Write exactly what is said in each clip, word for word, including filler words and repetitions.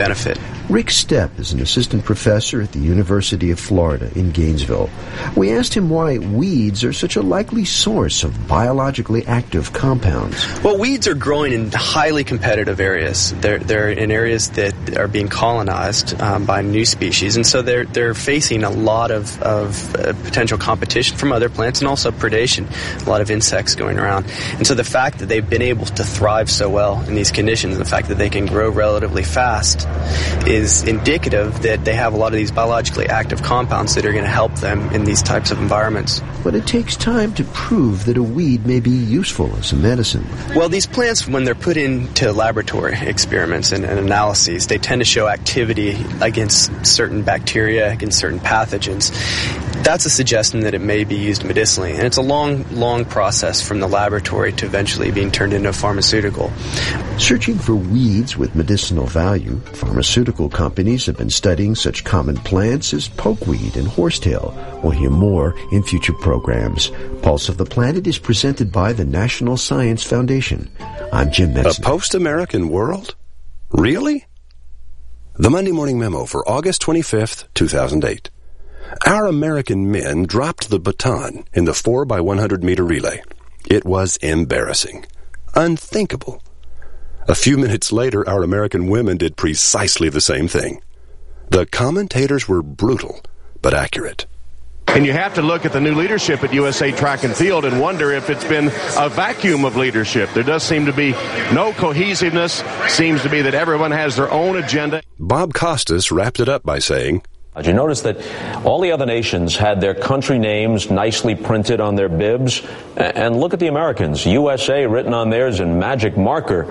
benefit. Rick Stepp is an assistant professor at the University of Florida in Gainesville. We asked him why weeds are such a likely source of biologically active compounds. Well, weeds are growing in highly competitive areas. They're, they're in areas that are being colonized um, by new species, and so they're they're facing a lot of, of uh, potential competition from other plants and also predation, a lot of insects going around. And so the fact that they've been able to thrive so well in these conditions, the fact that they can grow relatively fast, is indicative that they have a lot of these biologically active compounds that are going to help them in these types of environments. But it takes time to prove that a weed may be useful as a medicine. Well, these plants, when they're put into laboratory experiments and, and analyses, they tend to show activity against certain bacteria, against certain pathogens. That's a suggestion that it may be used medicinally. And it's a long, long process from the laboratory to eventually being turned into a pharmaceutical. Searching for weeds with medicinal value, pharmaceutical companies have been studying such common plants as pokeweed and horsetail. We'll hear more in future programs. Pulse of the Planet is presented by the National Science Foundation. I'm Jim Metzner. A post-American world? Really? The Monday Morning Memo for August twenty-fifth, two thousand eight. Our American men dropped the baton in the four by one hundred meter relay. It was embarrassing. Unthinkable. A few minutes later, our American women did precisely the same thing. The commentators were brutal, but accurate. And you have to look at the new leadership at U S A Track and Field and wonder if it's been a vacuum of leadership. There does seem to be no cohesiveness. Seems to be that everyone has their own agenda. Bob Costas wrapped it up by saying, Did you notice that all the other nations had their country names nicely printed on their bibs? And look at the Americans, U S A written on theirs in magic marker.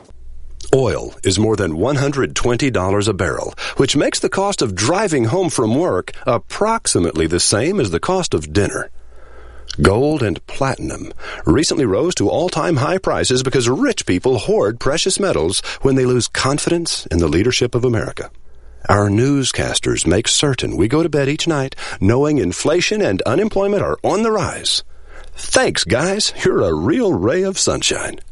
Oil is more than one hundred twenty dollars a barrel, which makes the cost of driving home from work approximately the same as the cost of dinner. Gold and platinum recently rose to all-time high prices because rich people hoard precious metals when they lose confidence in the leadership of America. Our newscasters make certain we go to bed each night knowing inflation and unemployment are on the rise. Thanks, guys. You're a real ray of sunshine.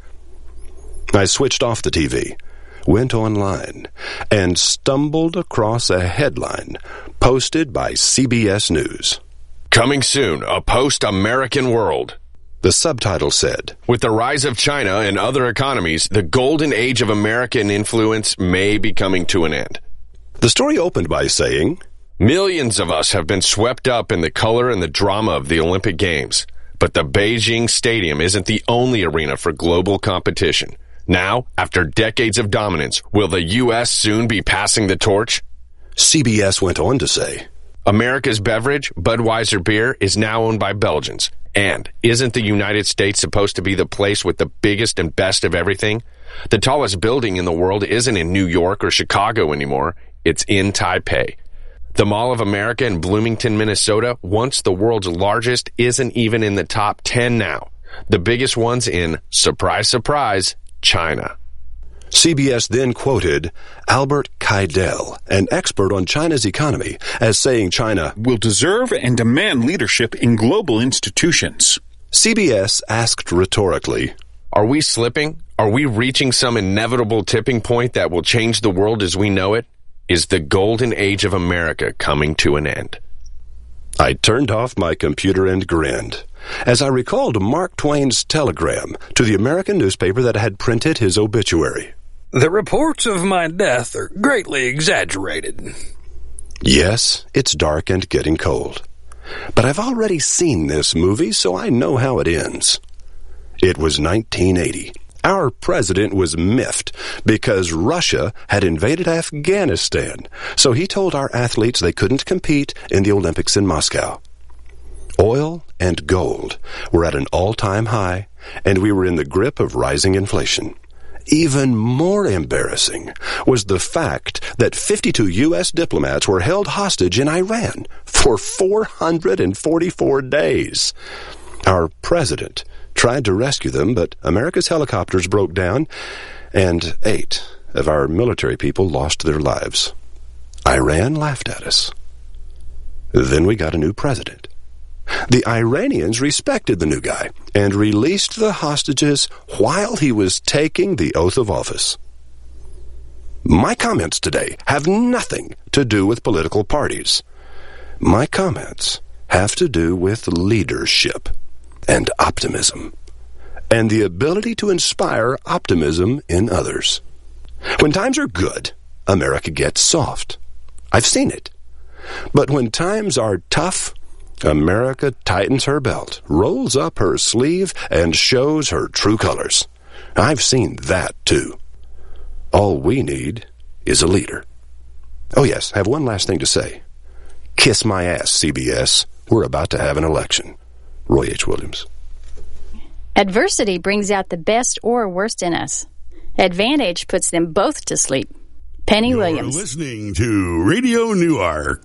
I switched off the T V, went online, and stumbled across a headline posted by C B S News. Coming soon, a post-American world. The subtitle said, with the rise of China and other economies, the golden age of American influence may be coming to an end. The story opened by saying, millions of us have been swept up in the color and the drama of the Olympic Games. But the Beijing Stadium isn't the only arena for global competition. Now, after decades of dominance, will the U S soon be passing the torch? C B S went on to say, America's beverage, Budweiser beer, is now owned by Belgians. And isn't the United States supposed to be the place with the biggest and best of everything? The tallest building in the world isn't in New York or Chicago anymore. It's in Taipei. The Mall of America in Bloomington, Minnesota, once the world's largest, isn't even in the top ten now. The biggest one's in, surprise, surprise, China. C B S then quoted Albert Keidel, an expert on China's economy, as saying China will deserve and demand leadership in global institutions. C B S asked rhetorically, are we slipping? Are we reaching some inevitable tipping point that will change the world as we know it? Is the golden age of America coming to an end? I turned off my computer and grinned as I recalled Mark Twain's telegram to the American newspaper that had printed his obituary. The reports of my death are greatly exaggerated. Yes, it's dark and getting cold. But I've already seen this movie, so I know how it ends. It was nineteen eighty. Our president was miffed because Russia had invaded Afghanistan, so he told our athletes they couldn't compete in the Olympics in Moscow. Oil and gold were at an all-time high, and we were in the grip of rising inflation. Even more embarrassing was the fact that fifty-two U S diplomats were held hostage in Iran for four hundred forty-four days. Our president tried to rescue them, but America's helicopters broke down, and eight of our military people lost their lives. Iran laughed at us. Then we got a new president. The Iranians respected the new guy and released the hostages while he was taking the oath of office. My comments today have nothing to do with political parties. My comments have to do with leadership and optimism, and the ability to inspire optimism in others. When times are good, America gets soft. I've seen it. But when times are tough, America tightens her belt, rolls up her sleeve, and shows her true colors. I've seen that, too. All we need is a leader. Oh, yes, I have one last thing to say. Kiss my ass, C B S. We're about to have an election. Roy H. Williams. Adversity brings out the best or worst in us. Advantage puts them both to sleep. Penny You're Williams. Listening to Radio Newark.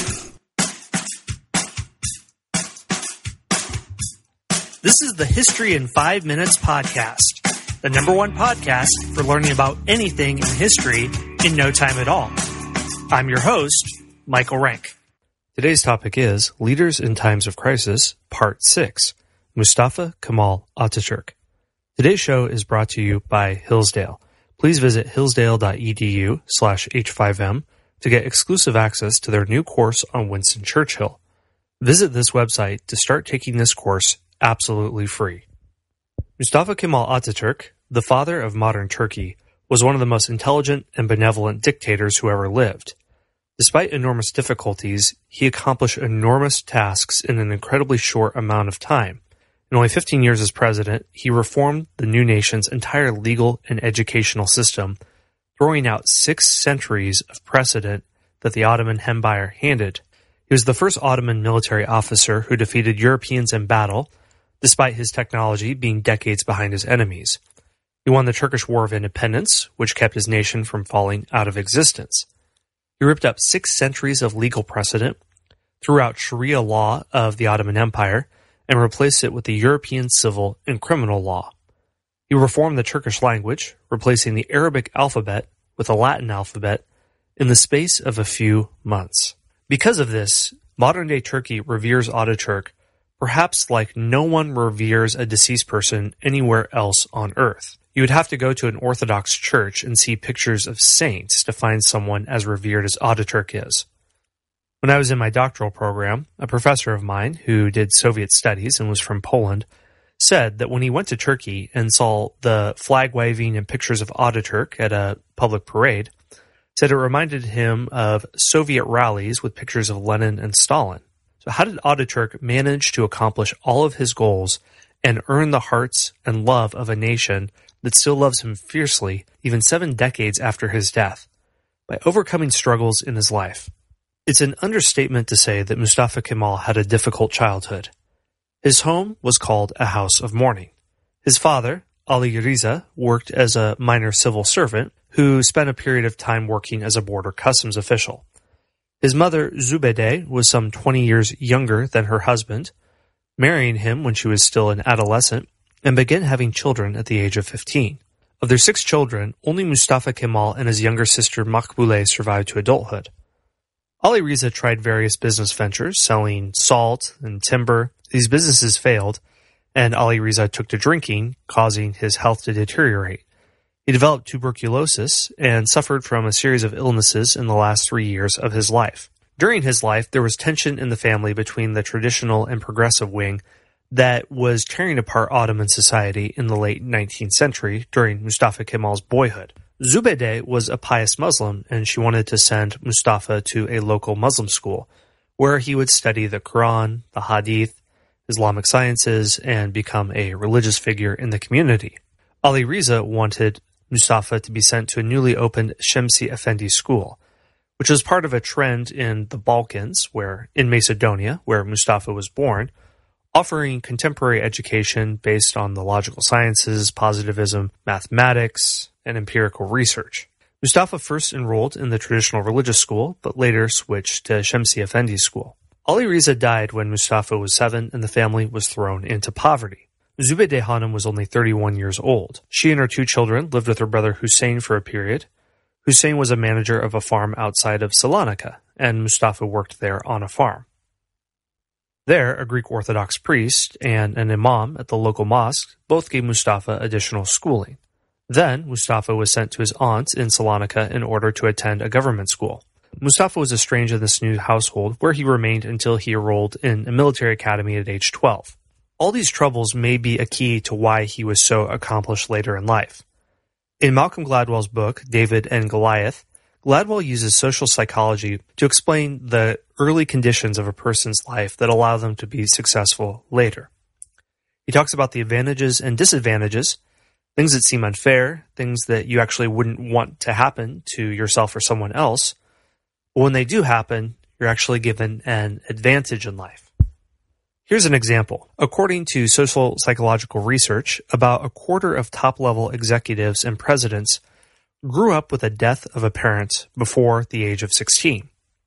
This is the History in Five Minutes podcast, the number one podcast for learning about anything in history in no time at all. I'm your host, Michael Rank. Today's topic is Leaders in Times of Crisis, Part six, Mustafa Kemal Ataturk. Today's show is brought to you by Hillsdale. Please visit hillsdale.edu slash H5M to get exclusive access to their new course on Winston Churchill. Visit this website to start taking this course absolutely free. Mustafa Kemal Ataturk, the father of modern Turkey, was one of the most intelligent and benevolent dictators who ever lived. Despite enormous difficulties, he accomplished enormous tasks in an incredibly short amount of time. In only fifteen years as president, he reformed the new nation's entire legal and educational system, throwing out six centuries of precedent that the Ottoman Empire handed. He was the first Ottoman military officer who defeated Europeans in battle, despite his technology being decades behind his enemies. He won the Turkish War of Independence, which kept his nation from falling out of existence. He ripped up six centuries of legal precedent, threw out Sharia law of the Ottoman Empire, and replaced it with the European civil and criminal law. He reformed the Turkish language, replacing the Arabic alphabet with the Latin alphabet in the space of a few months. Because of this, modern-day Turkey reveres Ataturk perhaps like no one reveres a deceased person anywhere else on earth. You would have to go to an Orthodox church and see pictures of saints to find someone as revered as Ataturk is. When I was in my doctoral program, a professor of mine who did Soviet studies and was from Poland said that when he went to Turkey and saw the flag waving and pictures of Ataturk at a public parade, said it reminded him of Soviet rallies with pictures of Lenin and Stalin. So how did Ataturk manage to accomplish all of his goals and earn the hearts and love of a nation that still loves him fiercely even seven decades after his death? By overcoming struggles in his life. It's an understatement to say that Mustafa Kemal had a difficult childhood. His home was called a house of mourning. His father, Ali Riza, worked as a minor civil servant who spent a period of time working as a border customs official. His mother, Zubede, was some twenty years younger than her husband, marrying him when she was still an adolescent, and began having children at the age of fifteen. Of their six children, only Mustafa Kemal and his younger sister Makbule survived to adulthood. Ali Riza tried various business ventures, selling salt and timber. These businesses failed, and Ali Riza took to drinking, causing his health to deteriorate. He developed tuberculosis and suffered from a series of illnesses in the last three years of his life. During his life, there was tension in the family between the traditional and progressive wing that was tearing apart Ottoman society in the late nineteenth century during Mustafa Kemal's boyhood. Zubede was a pious Muslim, and she wanted to send Mustafa to a local Muslim school, where he would study the Quran, the Hadith, Islamic sciences, and become a religious figure in the community. Ali Riza wanted Mustafa to be sent to a newly opened Shemsi Effendi school, which was part of a trend in the Balkans, where in Macedonia, where Mustafa was born, offering contemporary education based on the logical sciences, positivism, mathematics, and empirical research. Mustafa first enrolled in the traditional religious school, but later switched to Shemsi Effendi school. Ali Riza died when Mustafa was seven and the family was thrown into poverty. Zubede Hanım was only thirty-one years old. She and her two children lived with her brother Hussein for a period. Hussein was a manager of a farm outside of Salonika, and Mustafa worked there on a farm. There, a Greek Orthodox priest and an imam at the local mosque both gave Mustafa additional schooling. Then Mustafa was sent to his aunt in Salonika in order to attend a government school. Mustafa was estranged in this new household, where he remained until he enrolled in a military academy at age twelve. All these troubles may be a key to why he was so accomplished later in life. In Malcolm Gladwell's book, David and Goliath, Gladwell uses social psychology to explain the early conditions of a person's life that allow them to be successful later. He talks about the advantages and disadvantages, things that seem unfair, things that you actually wouldn't want to happen to yourself or someone else. But when they do happen, you're actually given an advantage in life. Here's an example. According to social psychological research, about a quarter of top-level executives and presidents grew up with the death of a parent before the age of sixteen.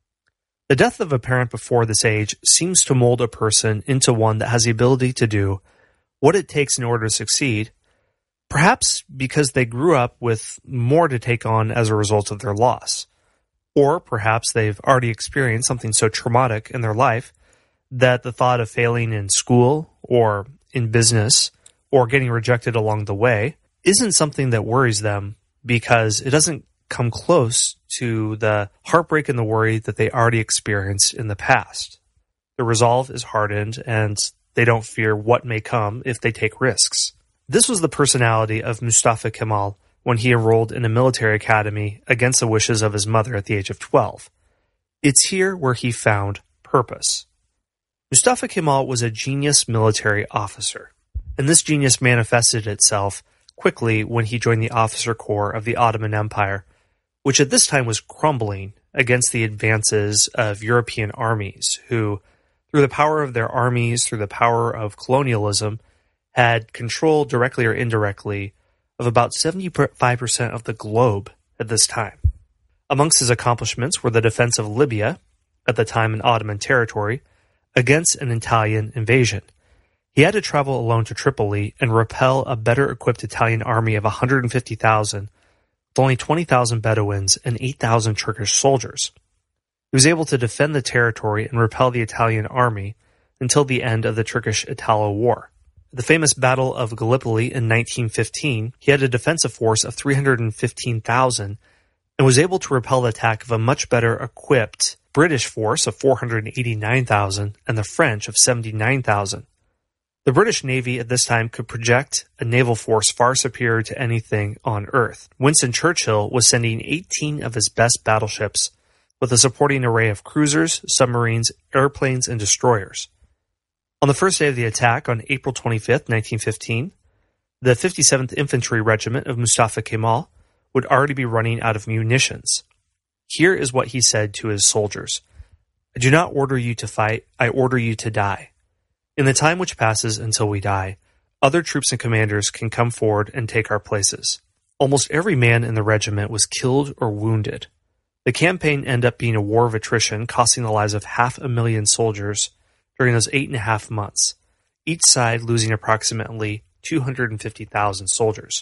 The death of a parent before this age seems to mold a person into one that has the ability to do what it takes in order to succeed, perhaps because they grew up with more to take on as a result of their loss. Or perhaps they've already experienced something so traumatic in their life that the thought of failing in school or in business or getting rejected along the way isn't something that worries them, because it doesn't come close to the heartbreak and the worry that they already experienced in the past. The resolve is hardened, and they don't fear what may come if they take risks. This was the personality of Mustafa Kemal when he enrolled in a military academy against the wishes of his mother at the age of twelve. It's here where he found purpose. Mustafa Kemal was a genius military officer, and this genius manifested itself quickly when he joined the officer corps of the Ottoman Empire, which at this time was crumbling against the advances of European armies, who, through the power of their armies, through the power of colonialism, had control directly or indirectly of about seventy-five percent of the globe at this time. Amongst his accomplishments were the defense of Libya, at the time an Ottoman territory, against an Italian invasion. He had to travel alone to Tripoli and repel a better-equipped Italian army of one hundred fifty thousand, with only twenty thousand Bedouins and eight thousand Turkish soldiers. He was able to defend the territory and repel the Italian army until the end of the Turkish-Italo War. At the famous Battle of Gallipoli in nineteen fifteen, he had a defensive force of three hundred fifteen thousand and was able to repel the attack of a much better-equipped British force of four hundred eighty-nine thousand and the French of seventy-nine thousand. The British Navy at this time could project a naval force far superior to anything on Earth. Winston Churchill was sending eighteen of his best battleships with a supporting array of cruisers, submarines, airplanes, and destroyers. On the first day of the attack, on April twenty-fifth, nineteen fifteen, the fifty-seventh Infantry Regiment of Mustafa Kemal would already be running out of munitions. Here is what he said to his soldiers: "I do not order you to fight, I order you to die. In the time which passes until we die, other troops and commanders can come forward and take our places." Almost every man in the regiment was killed or wounded. The campaign ended up being a war of attrition, costing the lives of half a million soldiers during those eight and a half months, each side losing approximately two hundred fifty thousand soldiers.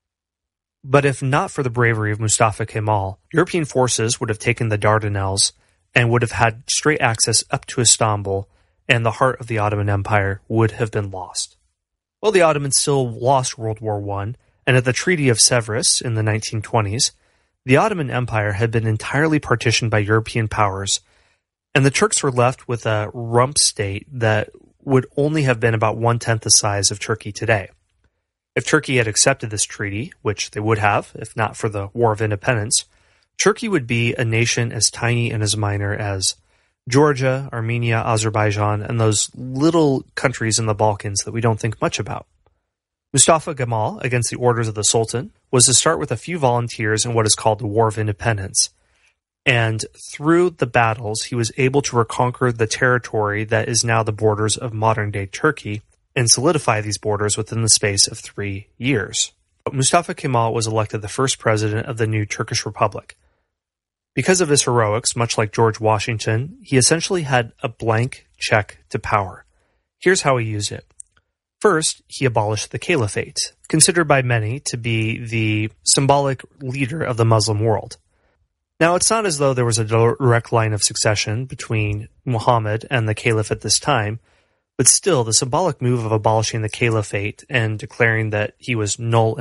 But if not for the bravery of Mustafa Kemal, European forces would have taken the Dardanelles and would have had straight access up to Istanbul, and the heart of the Ottoman Empire would have been lost. Well, the Ottomans still lost World War One, and at the Treaty of Sevres in the nineteen twenties, the Ottoman Empire had been entirely partitioned by European powers, and the Turks were left with a rump state that would only have been about one-tenth the size of Turkey today. If Turkey had accepted this treaty, which they would have, if not for the War of Independence, Turkey would be a nation as tiny and as minor as Georgia, Armenia, Azerbaijan, and those little countries in the Balkans that we don't think much about. Mustafa Kemal, against the orders of the Sultan, was to start with a few volunteers in what is called the War of Independence. And through the battles, he was able to reconquer the territory that is now the borders of modern-day Turkey and solidify these borders within the space of three years. But Mustafa Kemal was elected the first president of the new Turkish Republic. Because of his heroics, much like George Washington, he essentially had a blank check to power. Here's how he used it. First, he abolished the caliphate, considered by many to be the symbolic leader of the Muslim world. Now, it's not as though there was a direct line of succession between Muhammad and the caliph at this time, but still, the symbolic move of abolishing the caliphate and declaring that he was null